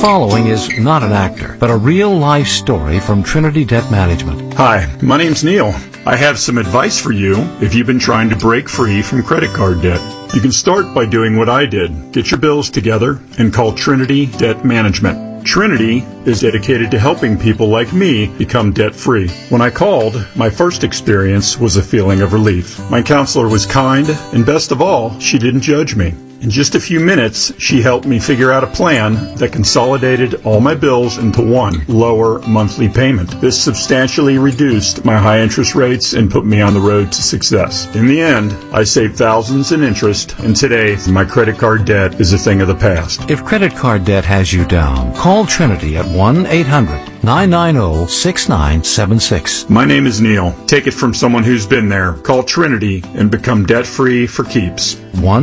Following is not an actor, but a real-life story from Trinity Debt Management. Hi, my name's Neil. I have some advice for you if you've been trying to break free from credit card debt. You can start by doing what I did. Get your bills together and call Trinity Debt Management. Trinity is dedicated to helping people like me become debt-free. When I called, my first experience was a feeling of relief. My counselor was kind, and best of all, she didn't judge me. In just a few minutes, she helped me figure out a plan that consolidated all my bills into one lower monthly payment. This substantially reduced my high interest rates and put me on the road to success. In the end, I saved thousands in interest, and today, my credit card debt is a thing of the past. If credit card debt has you down, call Trinity at 1-800-990-6976. My name is Neil. Take it from someone who's been there. Call Trinity and become debt-free for keeps.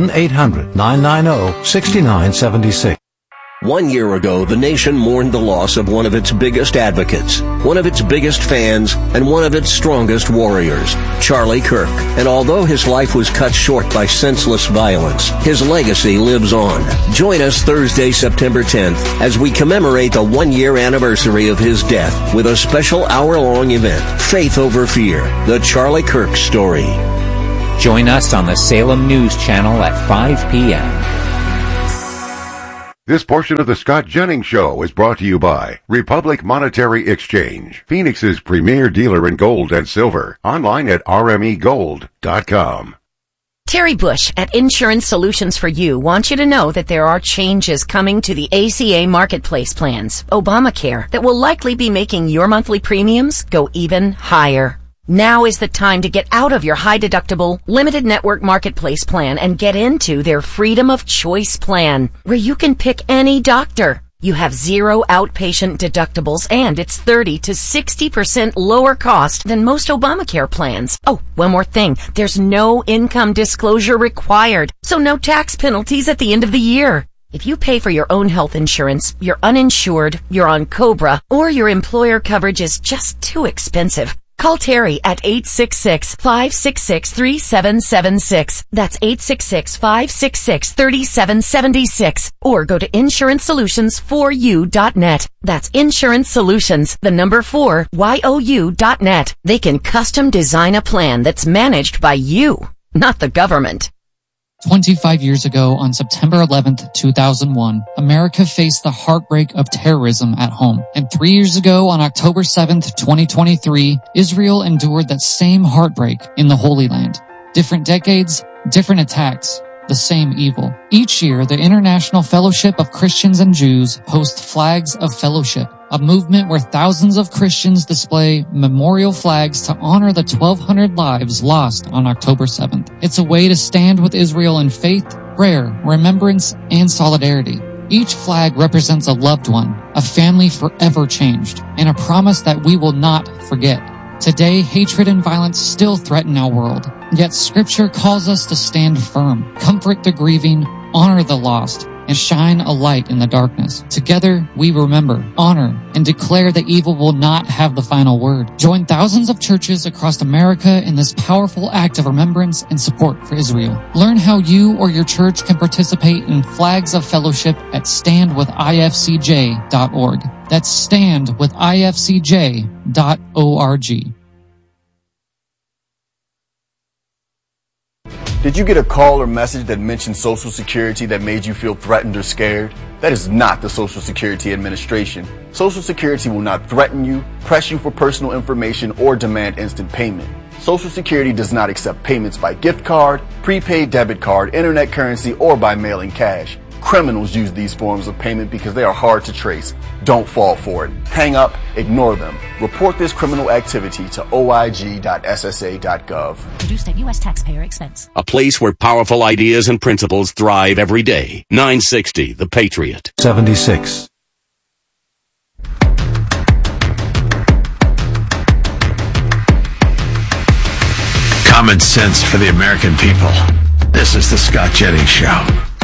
1-800-990-6976. 1 year ago, the nation mourned the loss of one of its biggest advocates, one of its biggest fans, and one of its strongest warriors, Charlie Kirk. And although his life was cut short by senseless violence, his legacy lives on. Join us Thursday, September 10th, as we commemorate the 1-year anniversary of his death with a special hour-long event, Faith Over Fear, the Charlie Kirk story. Join us on the Salem News Channel at 5 p.m. This portion of the Scott Jennings Show is brought to you by Republic Monetary Exchange, Phoenix's premier dealer in gold and silver. Online at rmegold.com. Terry Bush at Insurance Solutions for You wants you to know that there are changes coming to the ACA Marketplace plans, Obamacare, that will likely be making your monthly premiums go even higher. Now is the time to get out of your high-deductible, limited network marketplace plan and get into their Freedom of Choice plan, where you can pick any doctor. You have 0 outpatient deductibles, and it's 30 to 60% lower cost than most Obamacare plans. Oh, one more thing. There's no income disclosure required, so no tax penalties at the end of the year. If you pay for your own health insurance, you're uninsured, you're on COBRA, or your employer coverage is just too expensive, call Terry at 866-566-3776. That's 866-566-3776. Or go to insurancesolutions4u.net. That's Insurance Solutions, the number 4, YOU.net. They can custom design a plan that's managed by you, not the government. 25 years ago, on September 11th, 2001, America faced the heartbreak of terrorism at home. And 3 years ago, on October 7th, 2023, Israel endured that same heartbreak in the Holy Land. Different decades, different attacks, the same evil. Each year, the International Fellowship of Christians and Jews hosts Flags of Fellowship, a movement where thousands of Christians display memorial flags to honor the 1,200 lives lost on October 7th. It's a way to stand with Israel in faith, prayer, remembrance, and solidarity. Each flag represents a loved one, a family forever changed, and a promise that we will not forget. Today, hatred and violence still threaten our world, yet Scripture calls us to stand firm, comfort the grieving, honor the lost, and shine a light in the darkness. Together, we remember, honor, and declare that evil will not have the final word. Join thousands of churches across America in this powerful act of remembrance and support for Israel. Learn how you or your church can participate in Flags of Fellowship at standwithifcj.org. That's standwithifcj.org. Did you get a call or message that mentioned Social Security that made you feel threatened or scared? That is not the Social Security Administration. Social Security will not threaten you, press you for personal information, or demand instant payment. Social Security does not accept payments by gift card, prepaid debit card, internet currency, or by mailing cash. Criminals use these forms of payment because they are hard to trace. Don't fall for it. Hang up, ignore them. Report this criminal activity to oig.ssa.gov. Produced at U.S. taxpayer expense. A place where powerful ideas and principles thrive every day. 960, The Patriot. 76. Common sense for the American people. This is the Scott Jennings Show.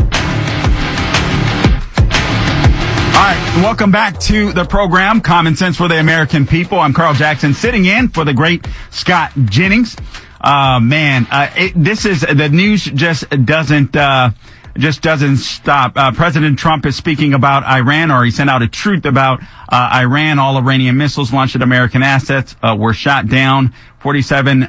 All right, welcome back to the program, Common Sense for the American People. I'm Carl Jackson, sitting in for the great Scott Jennings. The news just doesn't just doesn't stop. President Trump is speaking about Iran, or he sent out a truth about Iran. All Iranian missiles launched at American assets were shot down. 47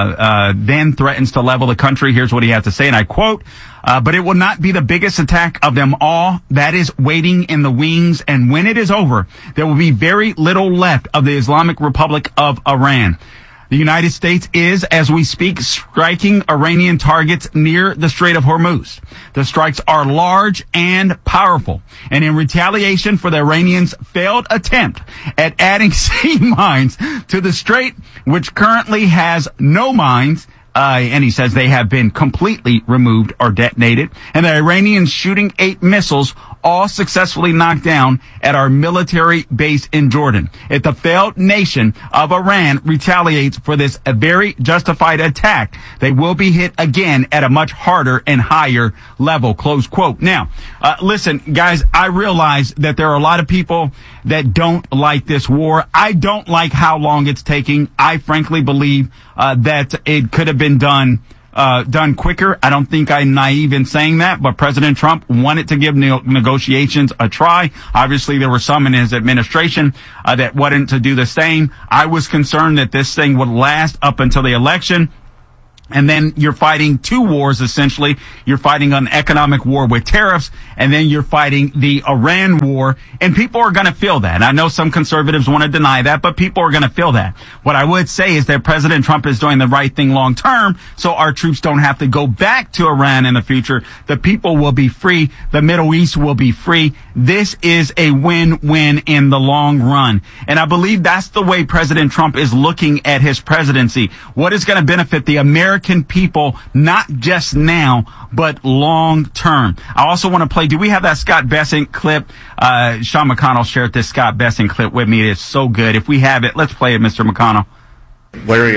then threatens to level the country. Here's what he has to say, and I quote, but it will not be the biggest attack of them all. That is waiting in the wings, and when it is over, there will be very little left of the Islamic Republic of Iran. The United States is, as we speak, striking Iranian targets near the Strait of Hormuz. The strikes are large and powerful. And in retaliation for the Iranians' failed attempt at adding sea mines to the strait, which currently has no mines, and he says they have been completely removed or detonated, and the Iranians shooting 8 missiles, all successfully knocked down at our military base in Jordan. If the failed nation of Iran retaliates for this very justified attack, they will be hit again at a much harder and higher level, close quote. Now, listen, guys, I realize that there are a lot of people that don't like this war. I don't like how long it's taking. I frankly believe that it could have been done quicker. I don't think I'm naive in saying that, but President Trump wanted to give negotiations a try. Obviously, there were some in his administration that wanted to do the same. I was concerned that this thing would last up until the election. And then you're fighting 2 wars, essentially. You're fighting an economic war with tariffs, and then you're fighting the Iran war. And people are going to feel that. I know some conservatives want to deny that, but people are going to feel that. What I would say is that President Trump is doing the right thing long term, so our troops don't have to go back to Iran in the future. The people will be free. The Middle East will be free. This is a win-win in the long run. And I believe that's the way President Trump is looking at his presidency. What is going to benefit the American people, not just now, but long term. I also want to play, do we have that Scott Bessent clip? Sean McConnell shared this Scott Bessent clip with me. It is so good. If we have it, let's play it, Mr. McConnell. Larry,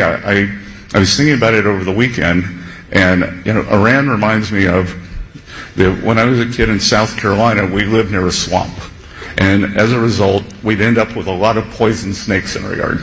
I was thinking about it over the weekend, and, Iran reminds me of when I was a kid in South Carolina, we lived near a swamp. And as a result, we'd end up with a lot of poison snakes in our yard.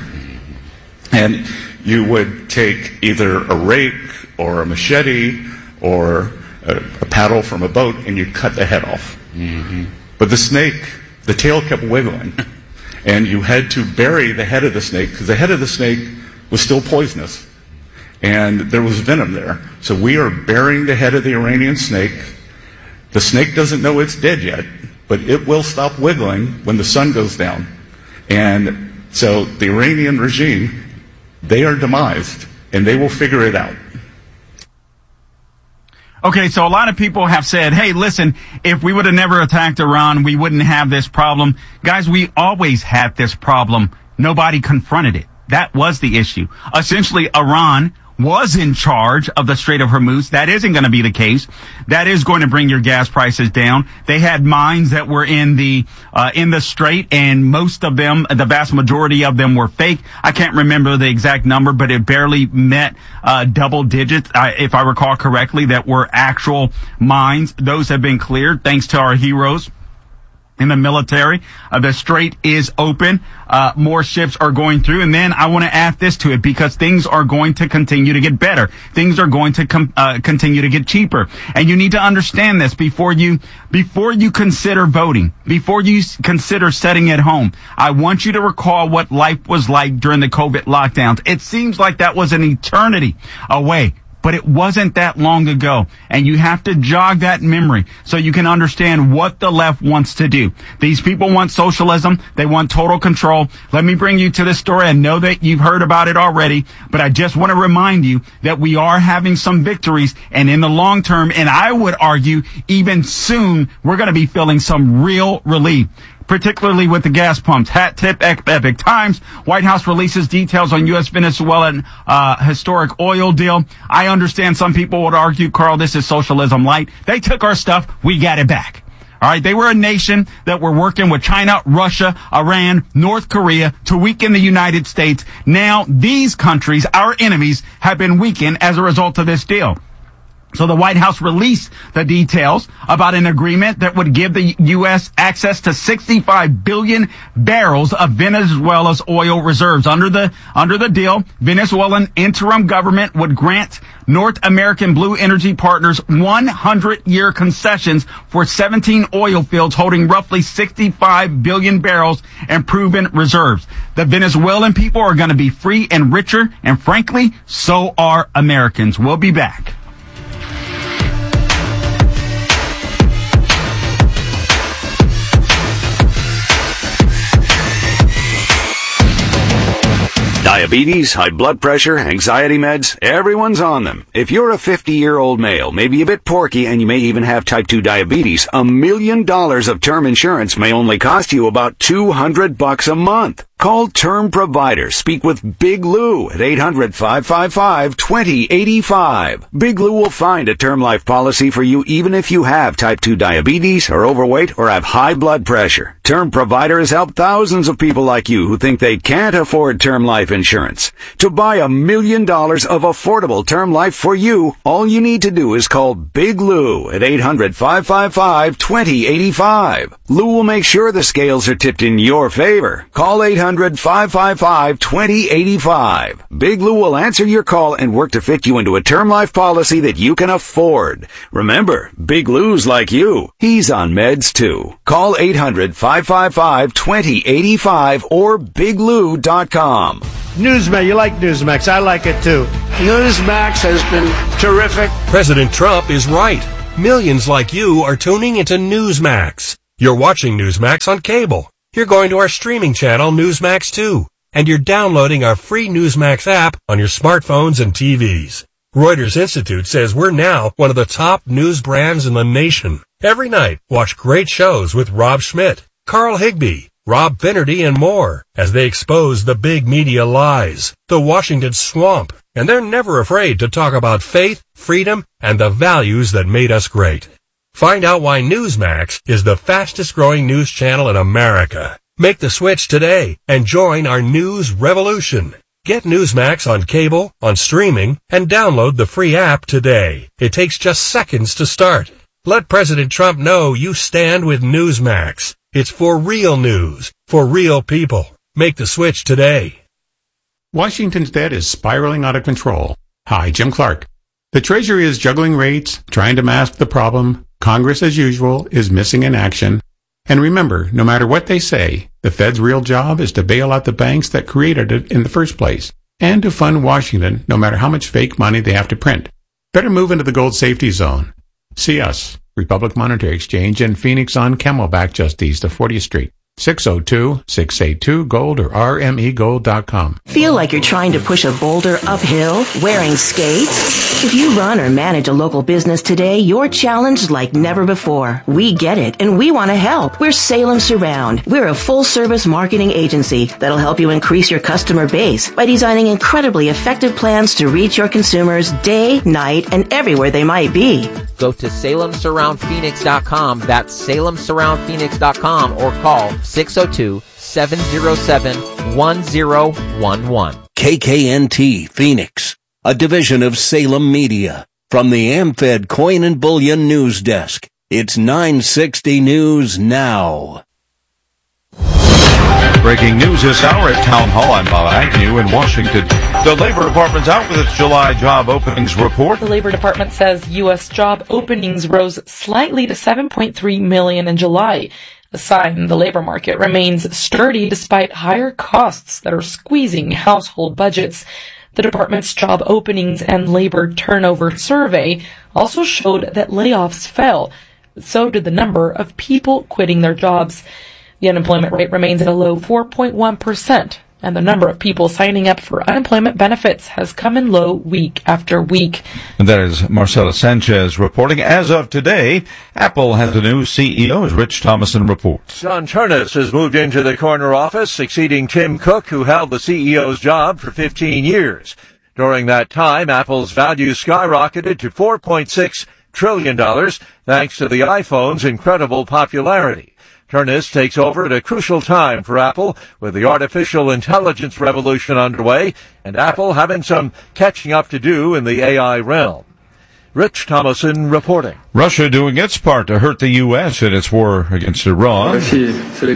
And you would take either a rake or a machete or a paddle from a boat, and you'd cut the head off. Mm-hmm. But the snake, the tail kept wiggling. And you had to bury the head of the snake, because the head of the snake was still poisonous. And there was venom there. So we are burying the head of the Iranian snake. The snake doesn't know it's dead yet, but it will stop wiggling when the sun goes down. And so the Iranian regime, they are demised, and they will figure it out. Okay, so a lot of people have said, hey, listen, if we would have never attacked Iran, we wouldn't have this problem. Guys, we always had this problem. Nobody confronted it. That was the issue. Essentially, Iran was in charge of the Strait of Hormuz. That isn't going to be the case. That is going to bring your gas prices down. They had mines that were in the strait, and most of them, the vast majority of them, were fake. I can't remember the exact number, but it barely met double digits, if I recall correctly, that were actual mines. Those have been cleared thanks to our heroes in the military. The strait is open. More ships are going through. And then I want to add this to it, because things are going to continue to get better. Things are going to continue to get cheaper. And you need to understand this before you consider voting, before you consider sitting at home. I want you to recall what life was like during the COVID lockdowns. It seems like that was an eternity away, but it wasn't that long ago. And you have to jog that memory so you can understand what the left wants to do. These people want socialism. They want total control. Let me bring you to this story. I know that you've heard about it already, but I just want to remind you that we are having some victories, and in the long term, and I would argue even soon, we're going to be feeling some real relief, particularly with the gas pumps. Hat tip, Epic Times. White House releases details on U.S. Venezuelan historic oil deal. I understand some people would argue, Carl, this is socialism light. They took our stuff. We got it back. All right. They were a nation that were working with China, Russia, Iran, North Korea to weaken the United States. Now these countries, our enemies, have been weakened as a result of this deal. So the White House released the details about an agreement that would give the U.S. access to 65 billion barrels of Venezuela's oil reserves. Under the deal, Venezuelan interim government would grant North American Blue Energy Partners 100-year concessions for 17 oil fields holding roughly 65 billion barrels and proven reserves. The Venezuelan people are going to be free and richer, and frankly, so are Americans. We'll be back. Diabetes, high blood pressure, anxiety meds, everyone's on them. If you're a 50-year-old male, maybe a bit porky, and you may even have type 2 diabetes, $1 million of term insurance may only cost you about $200 a month. Call Term Provider. Speak with Big Lou at 800-555-2085. Big Lou will find a term life policy for you even if you have type 2 diabetes, are overweight, or have high blood pressure. Term Provider has helped thousands of people like you who think they can't afford term life insurance. To buy $1 million of affordable term life for you, all you need to do is call Big Lou at 800-555-2085. Lou will make sure the scales are tipped in your favor. Call 800-555-2085. Big Lou will answer your call and work to fit you into a term life policy that you can afford. Remember, Big Lou's like you. He's on meds too. Call 800-555-2085 or biglou.com. Newsmax, you like Newsmax. I like it too. Newsmax has been terrific. President Trump is right. Millions like you are tuning into Newsmax. You're watching Newsmax on cable. You're going to our streaming channel, Newsmax 2. And you're downloading our free Newsmax app on your smartphones and TVs. Reuters Institute says we're now one of the top news brands in the nation. Every night, watch great shows with Rob Schmidt, Carl Higbie, Rob Finnerty, and more as they expose the big media lies, the Washington swamp, and they're never afraid to talk about faith, freedom, and the values that made us great. Find out why Newsmax is the fastest growing news channel in America. Make the switch today and join our news revolution. Get Newsmax on cable, on streaming, and download the free app today. It takes just seconds to start. Let President Trump know you stand with Newsmax. It's for real news, for real people. Make the switch today. Washington's debt is spiraling out of control. Hi, Jim Clark. The Treasury is juggling rates, trying to mask the problem. Congress, as usual, is missing in action. And remember, no matter what they say, the Fed's real job is to bail out the banks that created it in the first place, and to fund Washington no matter how much fake money they have to print. Better move into the gold safety zone. See us, Republic Monetary Exchange in Phoenix on Camelback just east of 40th Street. 602-682-GOLD or rmegold.com. Feel like you're trying to push a boulder uphill wearing skates? If you run or manage a local business today, you're challenged like never before. We get it, and we want to help. We're Salem Surround. We're a full-service marketing agency that'll help you increase your customer base by designing incredibly effective plans to reach your consumers day, night, and everywhere they might be. Go to SalemSurroundPhoenix.com. That's SalemSurroundPhoenix.com or call 602-707-1011. KKNT Phoenix, a division of Salem Media. From the AmFed Coin and Bullion News Desk, it's 960 News Now. Breaking news this hour at Town Hall. I'm Bob Agnew in Washington. The Labor Department's out with its July job openings report. The Labor Department says U.S. job openings rose slightly to 7.3 million in July. A sign the labor market remains sturdy despite higher costs that are squeezing household budgets. The department's job openings and labor turnover survey also showed that layoffs fell. So did the number of people quitting their jobs. The unemployment rate remains at a low 4.1%, and the number of people signing up for unemployment benefits has come in low week after week. And that is Marcela Sanchez reporting. As of today, Apple has a new CEO, as Rich Thomason reports. John Ternus has moved into the corner office, succeeding Tim Cook, who held the CEO's job for 15 years. During that time, Apple's value skyrocketed to $4.6 trillion, thanks to the iPhone's incredible popularity. Ternus takes over at a crucial time for Apple, with the artificial intelligence revolution underway, and Apple having some catching up to do in the AI realm. Rich Thomason reporting. Russia doing its part to hurt the U.S. in its war against Iran. Vladimir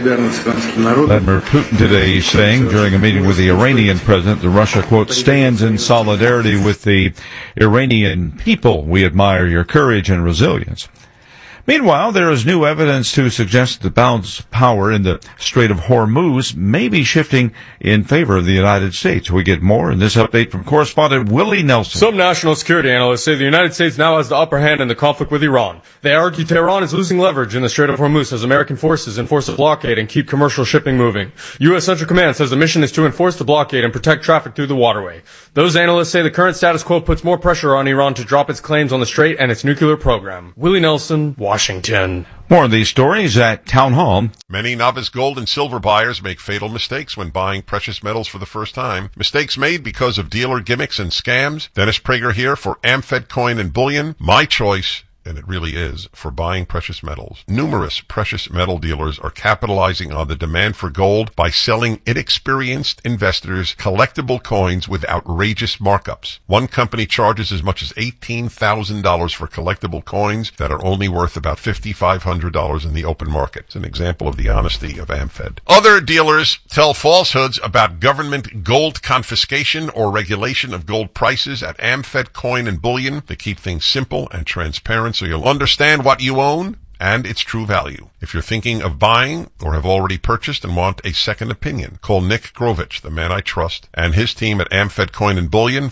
Putin today saying during a meeting with the Iranian president that Russia, quote, stands in solidarity with the Iranian people. We admire your courage and resilience. Meanwhile, there is new evidence to suggest the balance of power in the Strait of Hormuz may be shifting in favor of the United States. We get more in this update from correspondent Willie Nelson. Some national security analysts say the United States now has the upper hand in the conflict with Iran. They argue Tehran is losing leverage in the Strait of Hormuz as American forces enforce a blockade and keep commercial shipping moving. U.S. Central Command says the mission is to enforce the blockade and protect traffic through the waterway. Those analysts say the current status quo puts more pressure on Iran to drop its claims on the Strait and its nuclear program. Willie Nelson, Washington. More of these stories at Town Hall. Many novice gold and silver buyers make fatal mistakes when buying precious metals for the first time. Mistakes made because of dealer gimmicks and scams. Dennis Prager here for Amfed Coin and Bullion. My choice, and it really is, for buying precious metals. Numerous precious metal dealers are capitalizing on the demand for gold by selling inexperienced investors collectible coins with outrageous markups. One company charges as much as $18,000 for collectible coins that are only worth about $5,500 in the open market. It's an example of the honesty of Amfed. Other dealers tell falsehoods about government gold confiscation or regulation of gold prices at Amfed Coin and Bullion. They keep things simple and transparent, so you'll understand what you own and its true value. If you're thinking of buying or have already purchased and want a second opinion, call Nick Grovich, the man I trust, and his team at Amfed Coin and Bullion,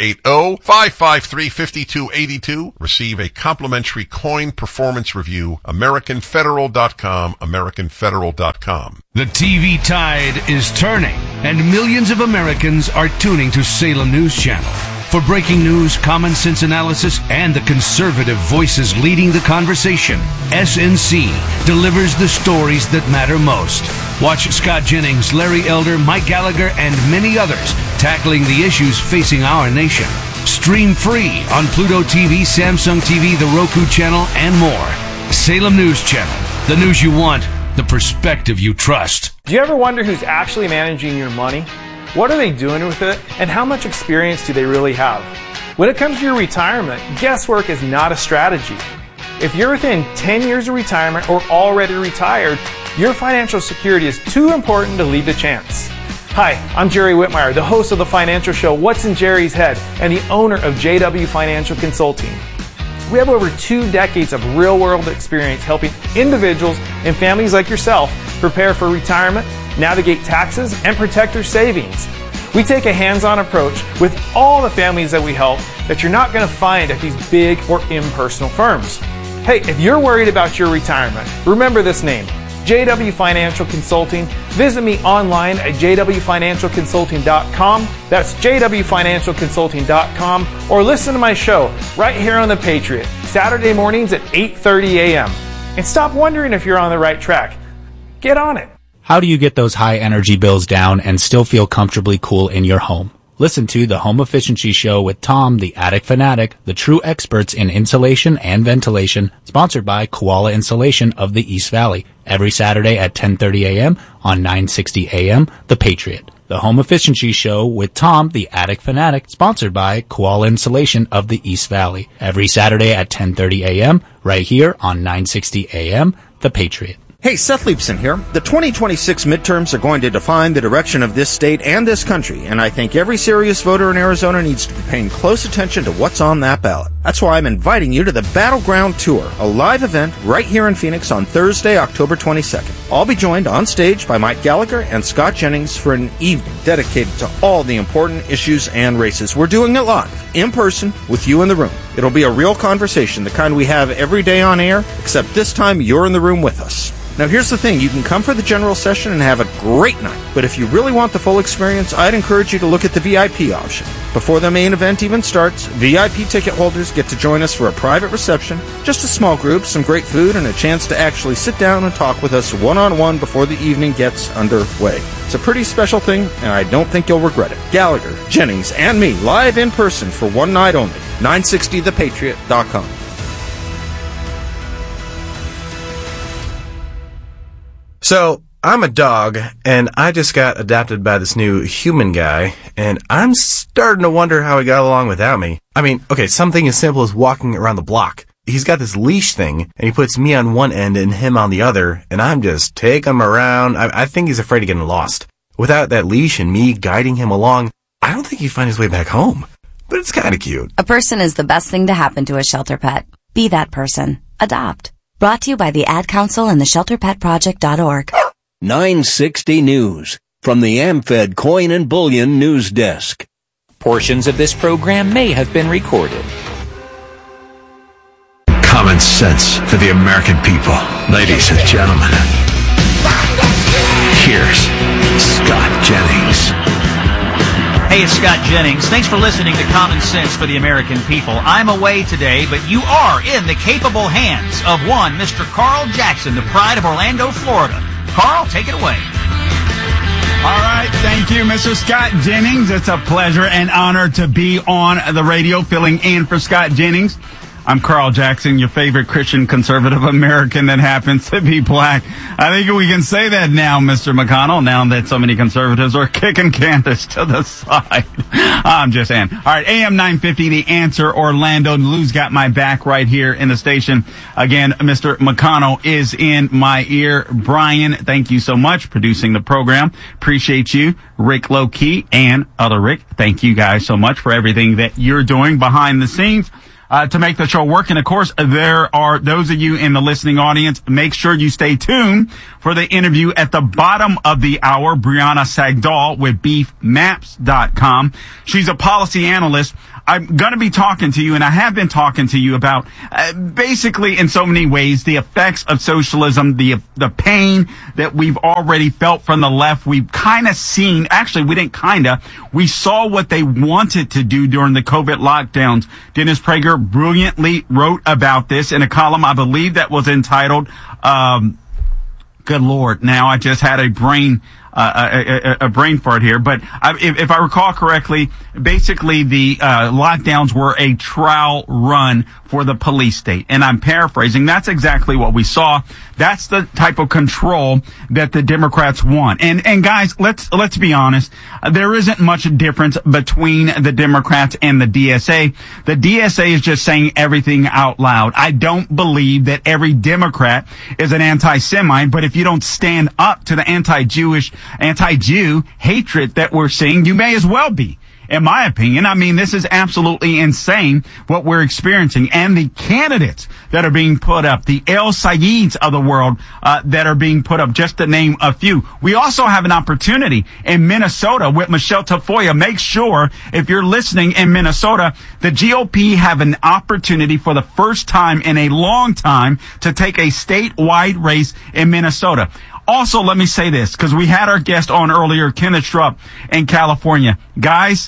480-553-5282. Receive a complimentary coin performance review, AmericanFederal.com, AmericanFederal.com. The TV tide is turning, and millions of Americans are tuning to Salem News Channel. For breaking news, common sense analysis, and the conservative voices leading the conversation, SNC delivers the stories that matter most. Watch Scott Jennings, Larry Elder, Mike Gallagher, and many others tackling the issues facing our nation. Stream free on Pluto TV, Samsung TV, the Roku channel, and more. Salem News Channel. The news you want, the perspective you trust. Do you ever wonder who's actually managing your money? What are they doing with it, and how much experience do they really have? When it comes to your retirement, guesswork is not a strategy. If you're within 10 years of retirement or already retired, your financial security is too important to leave to chance. Hi, I'm Jerry Whitmire, the host of the financial show What's in Jerry's Head and the owner of JW Financial Consulting. We have over 2 decades of real-world experience helping individuals and families like yourself prepare for retirement, navigate taxes, and protect their savings. We take a hands-on approach with all the families that we help that you're not going to find at these big or impersonal firms. Hey, if you're worried about your retirement, remember this name, JW Financial Consulting. Visit me online at jwfinancialconsulting.com. That's jwfinancialconsulting.com. Or listen to my show right here on The Patriot, Saturday mornings at 8:30 a.m. And stop wondering if you're on the right track. Get on it. How do you get those high energy bills down and still feel comfortably cool in your home? Listen to the Home Efficiency Show with Tom, the Attic Fanatic, the true experts in insulation and ventilation, sponsored by Koala Insulation of the East Valley, every Saturday at 10:30 a.m. on 960 a.m. The Patriot. The Home Efficiency Show with Tom, the Attic Fanatic, sponsored by Koala Insulation of the East Valley, every Saturday at 10:30 a.m. right here on 960 a.m. The Patriot. Hey, Seth Leibson here. The 2026 midterms are going to define the direction of this state and this country, and I think every serious voter in Arizona needs to be paying close attention to what's on that ballot. That's why I'm inviting you to the Battleground Tour, a live event right here in Phoenix on Thursday, October 22nd. I'll be joined on stage by Mike Gallagher and Scott Jennings for an evening dedicated to all the important issues and races. We're doing it live, in person, with you in the room. It'll be a real conversation, the kind we have every day on air, except this time you're in the room with us. Now here's the thing, you can come for the general session and have a great night, but if you really want the full experience, I'd encourage you to look at the VIP option. Before the main event even starts, VIP ticket holders get to join us for a private reception, just a small group, some great food, and a chance to actually sit down and talk with us one-on-one before the evening gets underway. It's a pretty special thing, and I don't think you'll regret it. Gallagher, Jennings, and me, live in person for one night only. 960thepatriot.com. So, I'm a dog, and I just got adopted by this new human guy, and I'm starting to wonder how he got along without me. I mean, okay, something as simple as walking around the block. He's got this leash thing, and he puts me on one end and him on the other, and I'm just taking him around. I think he's afraid of getting lost. Without that leash and me guiding him along, I don't think he'd find his way back home. But it's kind of cute. A person is the best thing to happen to a shelter pet. Be that person. Adopt. Brought to you by the Ad Council and the ShelterPetProject.org. 960 News from the AmFed Coin and Bullion News Desk. Portions of this program may have been recorded. Common sense for the American people. Ladies and gentlemen, here's Scott Jennings. Hey, it's Scott Jennings. Thanks for listening to Common Sense for the American People. I'm away today, but you are in the capable hands of one Mr. Carl Jackson, the pride of Orlando, Florida. Carl, take it away. All right. Thank you, Mr. Scott Jennings. It's a pleasure and honor to be on the radio filling in for Scott Jennings. I'm Carl Jackson, your favorite Christian conservative American that happens to be black. I think we can say that now, Mr. McConnell, now that so many conservatives are kicking Candace to the side. I'm just saying. All right, AM 950, The Answer, Orlando. Lou's got my back right here in the station. Again, Mr. McConnell is in my ear. Brian, thank you so much for producing the program. Appreciate you. Rick Low-Key and other Rick, thank you guys so much for everything that you're doing behind the scenes. To make the show work. And of course, there are those of you in the listening audience, make sure you stay tuned for the interview at the bottom of the hour, Brianna Sagdahl with beefmaps.com. She's a policy analyst. I'm going to be talking to you, and I have been talking to you about basically in so many ways the effects of socialism, the pain that we've already felt from the left. We've kind of seen, actually we didn't kind of, we saw what they wanted to do during the COVID lockdowns. Dennis Prager brilliantly wrote about this in a column, I believe, that was entitled, good Lord, now I just had a brain fart here, but if I recall correctly, basically the lockdowns were a trial run for the police state. And I'm paraphrasing. That's exactly what we saw. That's the type of control that the Democrats want. And guys, let's be honest. There isn't much difference between the Democrats and the DSA. The DSA is just saying everything out loud. I don't believe that every Democrat is an anti-Semite, but if you don't stand up to the anti-Jewish, anti-Jew hatred that we're seeing, you may as well be. In my opinion, I mean, this is absolutely insane what we're experiencing. And the candidates that are being put up, the El Sayeds of the world that are being put up, just to name a few. We also have an opportunity in Minnesota with Michelle Tafoya. Make sure, if you're listening in Minnesota, the GOP have an opportunity for the first time in a long time to take a statewide race in Minnesota. Also, let me say this, because we had our guest on earlier, Kenneth Schrupp in California. Guys,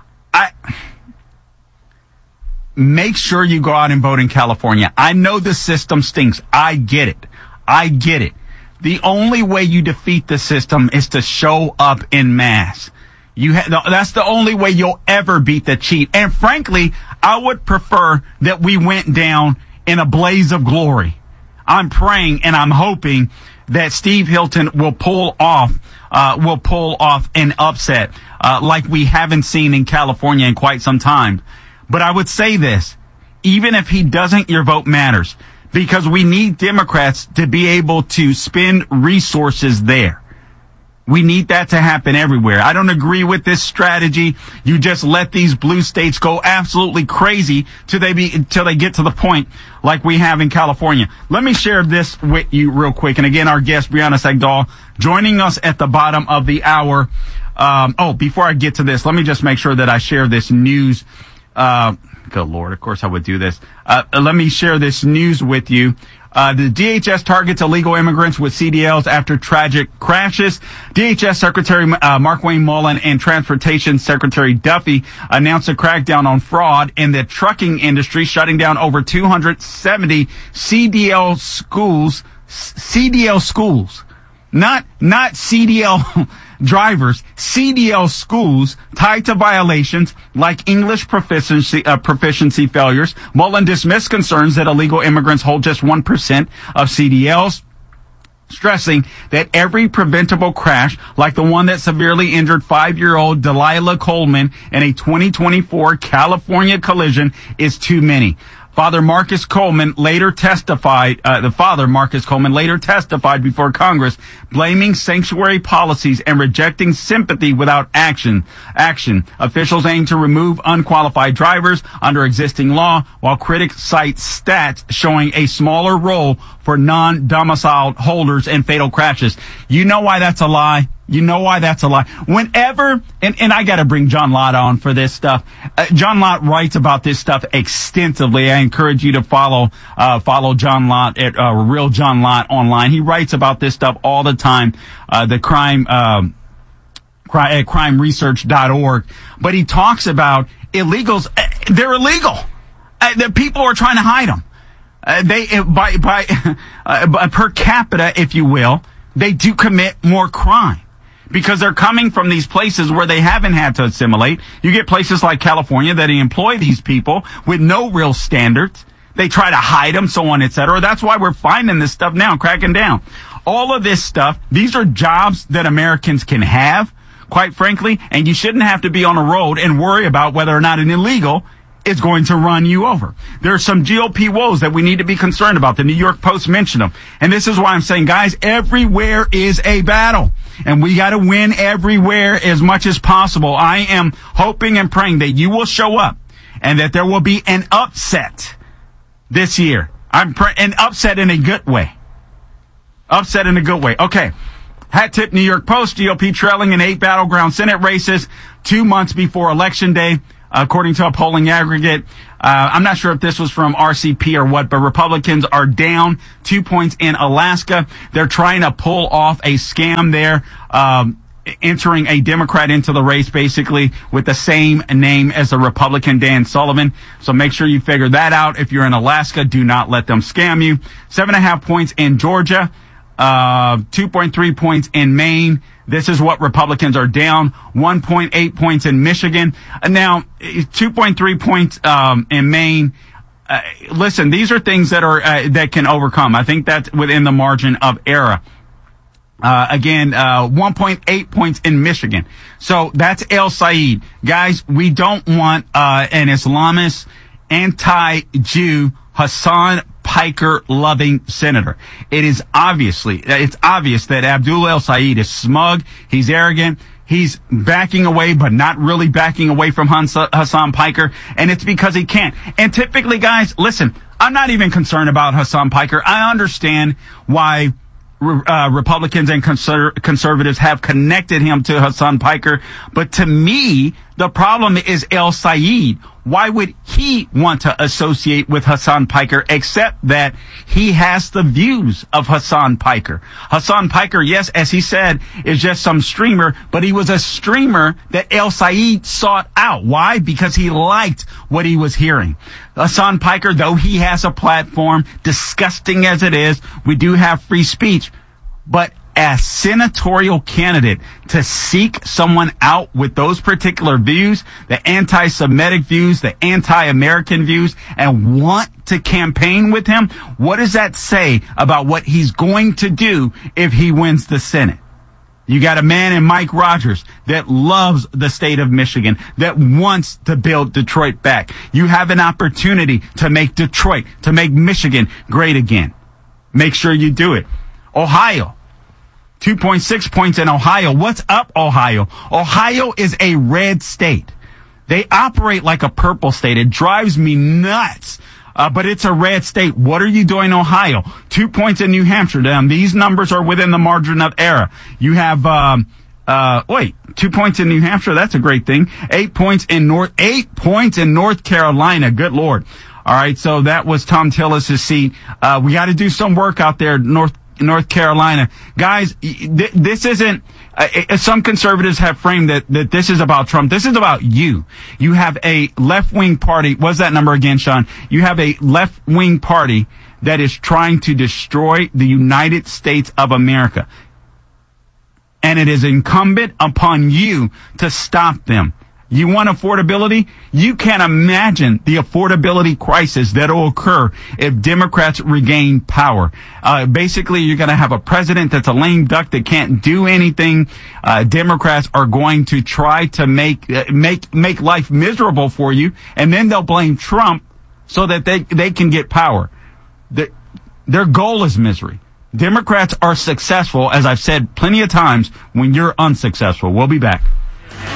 make sure you go out and vote in California. I know the system stinks. I get it. The only way you defeat the system is to show up in mass. That's the only way you'll ever beat the cheat. And frankly, I would prefer that we went down in a blaze of glory. I'm praying and I'm hoping that Steve Hilton will pull off an upset, like we haven't seen in California in quite some time. But I would say this, even if he doesn't, your vote matters, because we need Democrats to be able to spend resources there. We need that to happen everywhere. I don't agree with this strategy. You just let these blue states go absolutely crazy till they get to the point like we have in California. Let me share this with you real quick. And again, our guest, Brianna Sagdahl, joining us at the bottom of the hour. Before I get to this, let me just make sure that I share this news. Good Lord, of course I would do this. Let me share this news with you. The DHS targets illegal immigrants with CDLs after tragic crashes. DHS Secretary Markwayne Mullin and Transportation Secretary Duffy announced a crackdown on fraud in the trucking industry, shutting down over 270 CDL schools. CDL schools. Not CDL drivers, CDL schools tied to violations like English proficiency failures. Mullen dismissed concerns that illegal immigrants hold just 1% of CDLs. stressing that every preventable crash, like the one that severely injured 5-year-old Delilah Coleman in a 2024 California collision, is too many. Father Marcus Coleman later testified before Congress, blaming sanctuary policies and rejecting sympathy without action. Officials aim to remove unqualified drivers under existing law, while critics cite stats showing a smaller role for non-domiciled holders in fatal crashes. You know why that's a lie? You know why that's a lie. Whenever, and I gotta bring John Lott on for this stuff. John Lott writes about this stuff extensively. I encourage you to follow John Lott at, Real John Lott online. He writes about this stuff all the time. The crimeresearch.org. But he talks about illegals. They're illegal. The people are trying to hide them. By per capita, if you will, they do commit more crime because they're coming from these places where they haven't had to assimilate. You get places like California that employ these people with no real standards. They try to hide them, so on, etc. That's why we're finding this stuff now, cracking down. All of this stuff, these are jobs that Americans can have, quite frankly, and you shouldn't have to be on a road and worry about whether or not an illegal is going to run you over. There are some GOP woes that we need to be concerned about. The New York Post mentioned them. And this is why I'm saying, guys, everywhere is a battle. And we got to win everywhere as much as possible. I am hoping and praying that you will show up and that there will be an upset this year. An upset in a good way. Upset in a good way. Okay. Hat tip New York Post, GOP trailing in 8 battleground Senate races 2 months before Election Day. According to a polling aggregate, I'm not sure if this was from RCP or what, but Republicans are down 2 points in Alaska. They're trying to pull off a scam there, entering a Democrat into the race, basically, with the same name as the Republican Dan Sullivan. So make sure you figure that out. If you're in Alaska, do not let them scam you. 7.5 points in Georgia, 2.3 points in Maine. This is what Republicans are down. 1.8 points in Michigan. Now, 2.3 points in Maine. Listen, these are things that are that can overcome. I think that's within the margin of error. 1.8 points in Michigan. So that's El Said. Guys, we don't want an Islamist, anti-Jew, Hassan Piker loving senator. It's obvious that Abdullah El Said is smug. He's arrogant. He's backing away, but not really backing away from Hassan Piker. And it's because he can't. And typically, guys, listen, I'm not even concerned about Hassan Piker. I understand why Republicans and conservatives have connected him to Hassan Piker. But to me, the problem is El Said. Why would he want to associate with Hassan Piker except that he has the views of Hassan Piker? Hassan Piker, yes, as he said, is just some streamer, but he was a streamer that El Said sought out. Why? Because he liked what he was hearing. Hassan Piker, though he has a platform, disgusting as it is, we do have free speech, but as senatorial candidate to seek someone out with those particular views, the anti-Semitic views, the anti-American views, and want to campaign with him, what does that say about what he's going to do if he wins the Senate? You got a man in Mike Rogers that loves the state of Michigan, that wants to build Detroit back. You have an opportunity to make Detroit, to make Michigan great again. Make sure you do it. Ohio. 2.6 points in Ohio. What's up, Ohio? Ohio is a red state. They operate like a purple state. It drives me nuts. But it's a red state. What are you doing, Ohio? 2 points in New Hampshire. These numbers are within the margin of error. You have, 2 points in New Hampshire. That's a great thing. 8 points in North Carolina. Good Lord. All right. So that was Tom Tillis' seat. We got to do some work out there, North Carolina. Guys, this isn't, some conservatives have framed that this is about Trump. This is about you. You have a left-wing party. What's that number again, Sean? You have a left-wing party that is trying to destroy the United States of America. And it is incumbent upon you to stop them. You want affordability? You can't imagine the affordability crisis that will occur if Democrats regain power. Basically, you're going to have a president that's a lame duck that can't do anything. Democrats are going to try to make life miserable for you, and then they'll blame Trump so that they can get power. Their goal is misery. Democrats are successful, as I've said plenty of times, when you're unsuccessful. We'll be back.